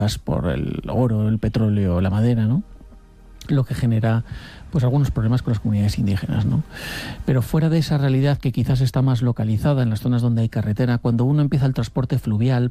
por el oro, el petróleo, la madera, ¿no? Lo que genera pues algunos problemas con las comunidades indígenas, ¿no? Pero fuera de esa realidad que quizás está más localizada en las zonas donde hay carretera, cuando uno empieza el transporte fluvial,